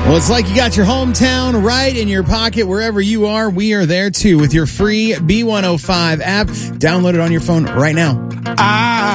Well, it's like you got your hometown right in your pocket wherever you are. We are there too with your free B105 app. Download it on your phone right now.